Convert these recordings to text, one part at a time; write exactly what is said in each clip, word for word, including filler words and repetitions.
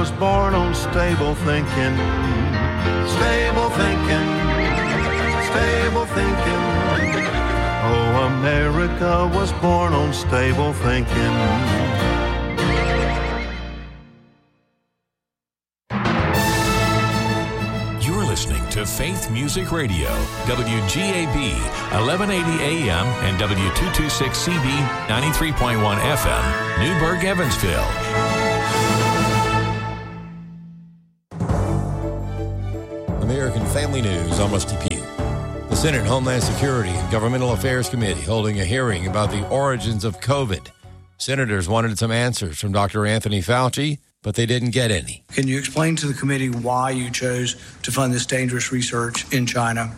was born on stable thinking. Stable thinking. Stable thinking. Oh, America was born on stable thinking. You're listening to Faith Music Radio, W G A B, eleven eighty A M and W two twenty-six C B, ninety-three point one F M, Newburgh, Evansville. American Family News, I'm Rusty Pugh. The Senate Homeland Security and Governmental Affairs Committee holding a hearing about the origins of COVID. Senators wanted some answers from Doctor Anthony Fauci, but they didn't get any. Can you explain to the committee why you chose to fund this dangerous research in China?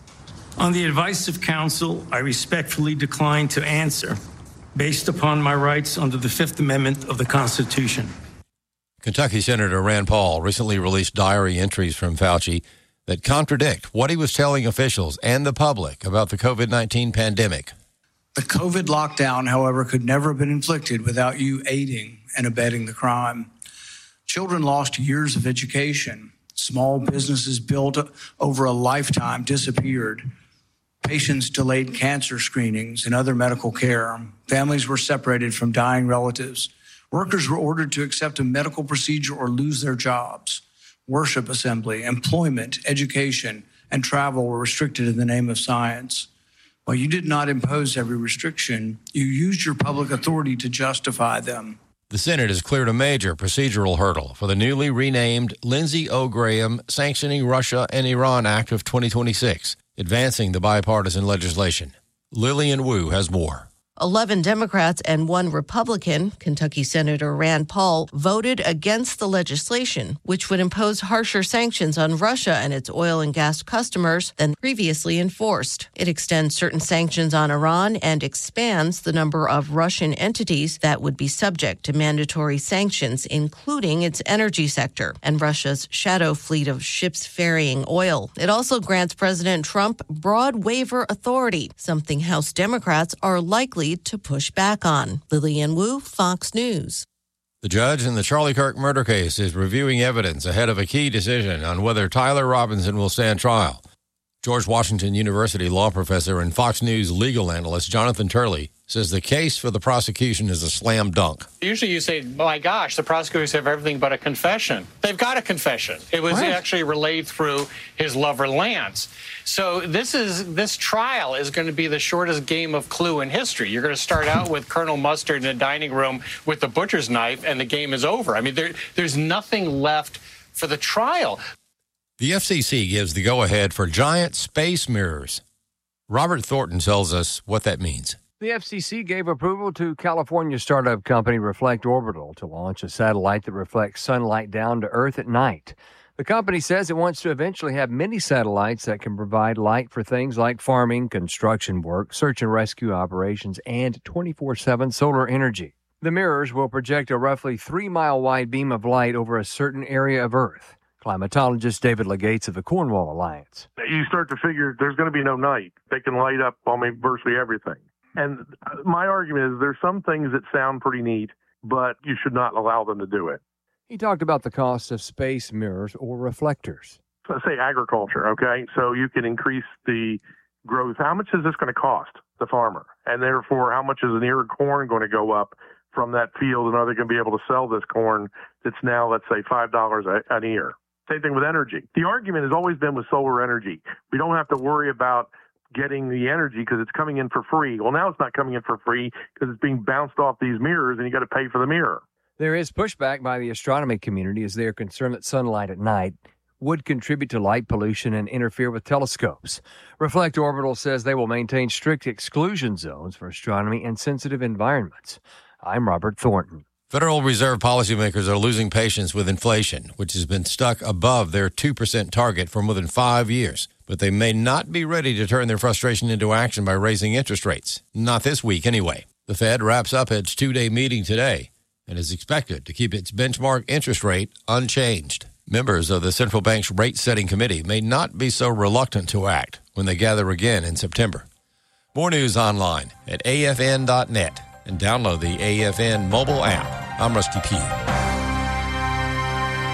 On the advice of counsel, I respectfully decline to answer based upon my rights under the Fifth Amendment of the Constitution. Kentucky Senator Rand Paul recently released diary entries from Fauci that contradict what he was telling officials and the public about the COVID nineteen pandemic. The COVID lockdown, however, could never have been inflicted without you aiding and abetting the crime. Children lost years of education. Small businesses built over a lifetime disappeared. Patients delayed cancer screenings and other medical care. Families were separated from dying relatives. Workers were ordered to accept a medical procedure or lose their jobs. Worship assembly, employment, education, and travel were restricted in the name of science. While you did not impose every restriction, you used your public authority to justify them. The Senate has cleared a major procedural hurdle for the newly renamed Lindsey O. Graham Sanctioning Russia and Iran Act of twenty twenty-six, advancing the bipartisan legislation. Lillian Wu has more. Eleven Democrats and one Republican, Kentucky Senator Rand Paul, voted against the legislation, which would impose harsher sanctions on Russia and its oil and gas customers than previously enforced. It extends certain sanctions on Iran and expands the number of Russian entities that would be subject to mandatory sanctions, including its energy sector and Russia's shadow fleet of ships ferrying oil. It also grants President Trump broad waiver authority, something House Democrats are likely to push back on. Lillian Wu, Fox News. The judge in the Charlie Kirk murder case is reviewing evidence ahead of a key decision on whether Tyler Robinson will stand trial. George Washington University law professor and Fox News legal analyst Jonathan Turley says the case for the prosecution is a slam dunk. Usually you say, my gosh, the prosecutors have everything but a confession. They've got a confession. It was what? actually relayed through his lover, Lance. So this is this trial is going to be the shortest game of Clue in history. You're going to start out with Colonel Mustard in a dining room with the butcher's knife, and the game is over. I mean, there, there's nothing left for the trial. The F C C gives the go-ahead for giant space mirrors. Robert Thornton tells us what that means. The F C C gave approval to California startup company Reflect Orbital to launch a satellite that reflects sunlight down to Earth at night. The company says it wants to eventually have many satellites that can provide light for things like farming, construction work, search and rescue operations, and twenty-four seven solar energy. The mirrors will project a roughly three-mile wide beam of light over a certain area of Earth. Climatologist David Legates of the Cornwall Alliance. You start to figure there's going to be no night. They can light up almost virtually everything. And my argument is there's some things that sound pretty neat, but you should not allow them to do it. He talked about the cost of space mirrors or reflectors. So let's say agriculture, okay? So you can increase the growth. How much is this going to cost the farmer? And therefore, how much is an ear of corn going to go up from that field? And are they going to be able to sell this corn that's now, let's say, five dollars an ear? Same thing with energy. The argument has always been with solar energy. We don't have to worry about getting the energy because it's coming in for free. Well, now it's not coming in for free because it's being bounced off these mirrors and you got to pay for the mirror. There is pushback by the astronomy community as they are concerned that sunlight at night would contribute to light pollution and interfere with telescopes. Reflect Orbital says they will maintain strict exclusion zones for astronomy and sensitive environments. I'm Robert Thornton. Federal Reserve policymakers are losing patience with inflation, which has been stuck above their two percent target for more than five years. But they may not be ready to turn their frustration into action by raising interest rates. Not this week, anyway. The Fed wraps up its two-day meeting today and is expected to keep its benchmark interest rate unchanged. Members of the central bank's rate-setting committee may not be so reluctant to act when they gather again in September. More news online at A F N dot net. And download the A F N mobile app. I'm Rusty Pugh.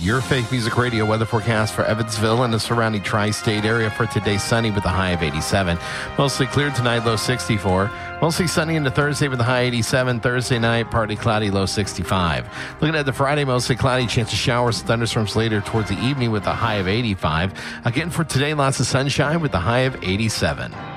Your Faith Music Radio weather forecast for Evansville and the surrounding tri-state area for today: sunny with a high of eighty-seven. Mostly clear tonight, low sixty-four. Mostly sunny into Thursday with a high eighty-seven. Thursday night, partly cloudy, low sixty-five. Looking at the Friday, mostly cloudy, chance of showers and thunderstorms later towards the evening with a high of eighty-five. Again for today, lots of sunshine with a high of eighty-seven.